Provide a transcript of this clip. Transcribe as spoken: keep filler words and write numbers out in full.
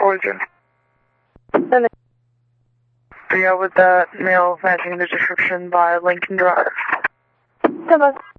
origin. Seven. Yeah, with that mail matching the description by Lincoln Drive. Seven.